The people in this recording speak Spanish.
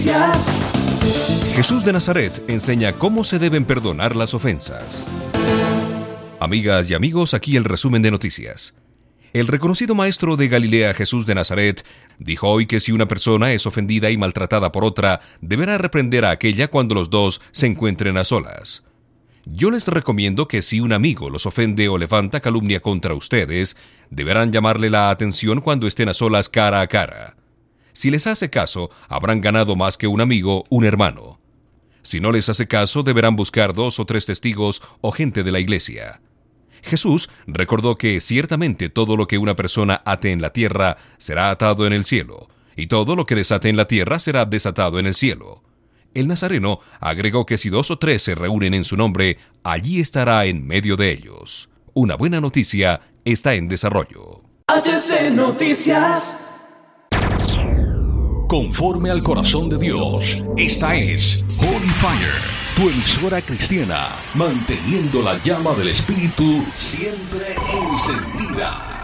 Noticias. Jesús de Nazaret enseña cómo se deben perdonar las ofensas. Amigas y amigos, aquí el resumen de noticias. El reconocido maestro de Galilea, Jesús de Nazaret, dijo hoy que si una persona es ofendida y maltratada por otra, deberá reprender a aquella cuando los dos se encuentren a solas. Yo les recomiendo que si un amigo los ofende o levanta calumnia contra ustedes, deberán llamarle la atención cuando estén a solas cara a cara. Si les hace caso, habrán ganado más que un amigo, un hermano. Si no les hace caso, deberán buscar 2 o 3 testigos o gente de la iglesia. Jesús recordó que ciertamente todo lo que una persona ate en la tierra será atado en el cielo, y todo lo que desate en la tierra será desatado en el cielo. El nazareno agregó que si 2 o 3 se reúnen en su nombre, allí estará en medio de ellos. Una buena noticia está en desarrollo. HC Noticias. Conforme al corazón de Dios, esta es Holy Fire, tu emisora cristiana, manteniendo la llama del Espíritu siempre encendida.